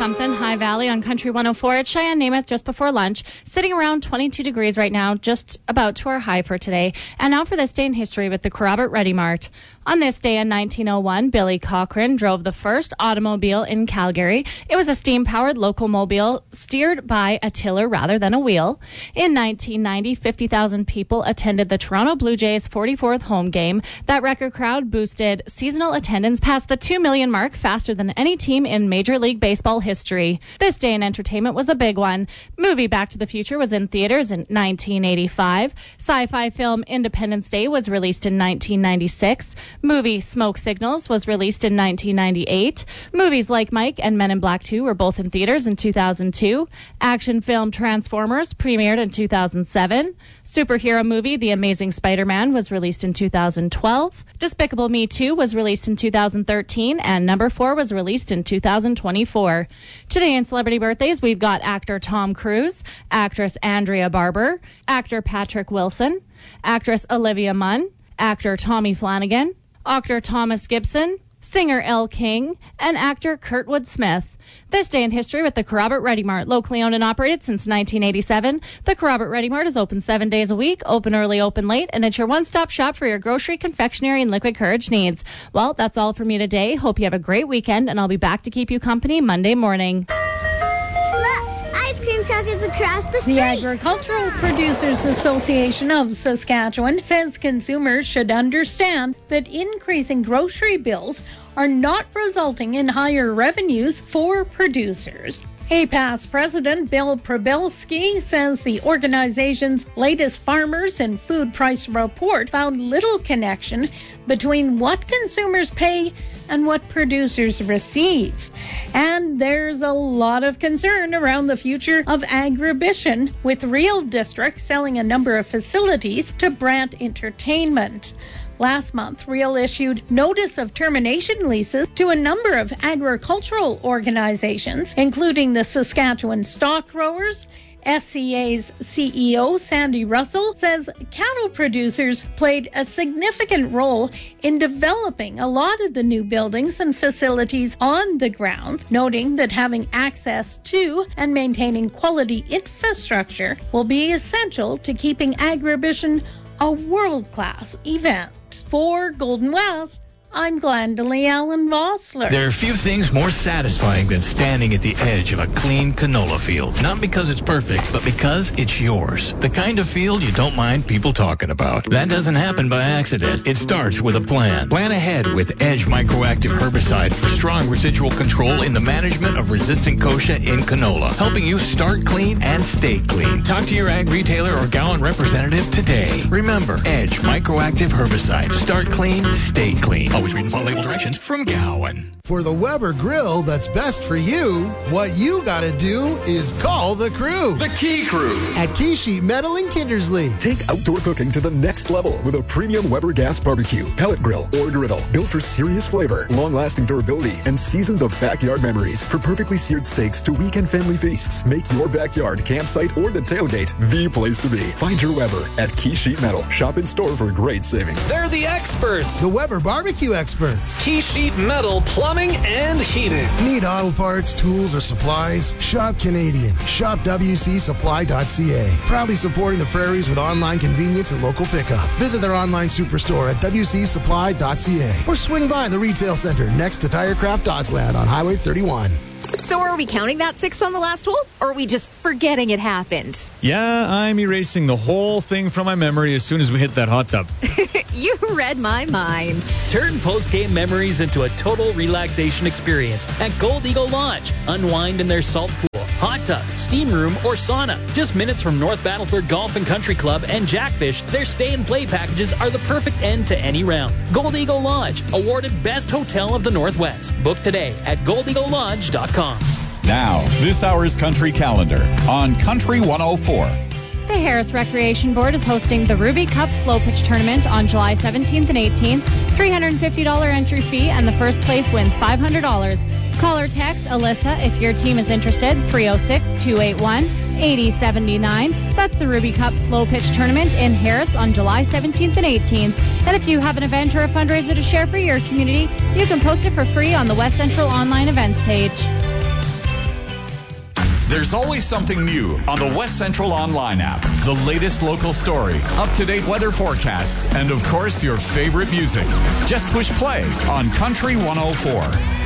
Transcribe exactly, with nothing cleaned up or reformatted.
something. High Valley on Country one oh four. It's Cheyenne Namath just before lunch. Sitting around twenty-two degrees right now, just about to our high for today. And now for this day in history with the Kerrobert Ready Mart. On this day in nineteen oh one, Billy Cochrane drove the first automobile in Calgary. It was a steam-powered locomobile steered by a tiller rather than a wheel. In nineteen ninety, fifty thousand people attended the Toronto Blue Jays' forty-fourth home game. That record crowd boosted seasonal attendance past the two million mark faster than any team in Major League Baseball history. This day in entertainment was a big one. Movie Back to the Future was in theaters in nineteen eighty-five. Sci-fi film Independence Day was released in nineteen ninety-six. Movie Smoke Signals was released in nineteen ninety-eight. Movies Like Mike and Men in Black two were both in theaters in two thousand two. Action film Transformers premiered in two thousand seven. Superhero movie The Amazing Spider-Man was released in two thousand twelve. Despicable Me two was released in two thousand thirteen, and Number four was released in two thousand twenty-four. Today in celebrity birthdays, we've got actor Tom Cruise, actress Andrea Barber, actor Patrick Wilson, actress Olivia Munn, actor Tommy Flanagan, actor Thomas Gibson, singer Elle King, and actor Kurtwood Smith. This day in history with the Kerrobert Ready Mart, locally owned and operated since nineteen eighty-seven. The Kerrobert Ready Mart is open seven days a week, open early, open late, and it's your one-stop shop for your grocery, confectionery, and liquid courage needs. Well, that's all for me today. Hope you have a great weekend, and I'll be back to keep you company Monday morning. Ice cream truck is across the street. The Agricultural Producers Association of Saskatchewan says consumers should understand that increasing grocery bills are not resulting in higher revenues for producers. A past president, Bill Probelski, says the organization's latest farmers and food price report found little connection between what consumers pay and what producers receive. And there's a lot of concern around the future of agribition, with Real District selling a number of facilities to Brant Entertainment. Last month, Real issued notice of termination leases to a number of agricultural organizations, including the Saskatchewan Stock Growers. S C A's C E O, Sandy Russell, says cattle producers played a significant role in developing a lot of the new buildings and facilities on the grounds, noting that having access to and maintaining quality infrastructure will be essential to keeping agribition a world-class event. For Golden West, I'm Glendalee Allen Vossler. There are few things more satisfying than standing at the edge of a clean canola field. Not because it's perfect, but because it's yours. The kind of field you don't mind people talking about. That doesn't happen by accident. It starts with a plan. Plan ahead with Edge Microactive Herbicide for strong residual control in the management of resistant kochia in canola, helping you start clean and stay clean. Talk to your ag retailer or Gowan representative today. Remember, Edge Microactive Herbicide. Start clean, stay clean. Always read and follow label directions from Gowan. For the Weber grill that's best for you, what you gotta do is call the crew. The Key Crew. At Key Sheet Metal in Kindersley. Take outdoor cooking to the next level with a premium Weber gas barbecue, pellet grill, or griddle. Built for serious flavor, long-lasting durability, and seasons of backyard memories. For perfectly seared steaks to weekend family feasts, make your backyard, campsite, or the tailgate the place to be. Find your Weber at Key Sheet Metal. Shop in store for great savings. They're the experts. The Weber barbecue experts. Key Sheet Metal Plumbing and Heating. Need auto parts, tools, or supplies? Shop Canadian. Shop W C supply dot C A. Proudly supporting the prairies with online convenience and local pickup. Visit their online superstore at W C supply dot C A or swing by the retail center next to Tirecraft Dotsland on Highway thirty-one. So are we counting that six on the last hole, or are we just forgetting it happened? Yeah, I'm erasing the whole thing from my memory as soon as we hit that hot tub. You read my mind. Turn post-game memories into a total relaxation experience at Gold Eagle Lodge. Unwind in their salt pool, hot tub, steam room, or sauna. Just minutes from North Battleford Golf and Country Club and Jackfish, their stay and play packages are the perfect end to any round. Gold Eagle Lodge, awarded Best Hotel of the Northwest. Book today at gold eagle lodge dot com. Now, this hour's Country Calendar on Country one oh four. The Harris Recreation Board is hosting the Ruby Cup Slow Pitch Tournament on July seventeenth and eighteenth. three hundred fifty dollars entry fee, and the first place wins five hundred dollars. Call or text Alyssa if your team is interested, three oh six, two eight one, eight oh seven nine. That's the Ruby Cup Slow Pitch Tournament in Harris on July seventeenth and eighteenth. And if you have an event or a fundraiser to share for your community, you can post it for free on the West Central online events page. There's always something new on the West Central Online app. The latest local story, up-to-date weather forecasts, and of course, your favorite music. Just push play on Country one oh four.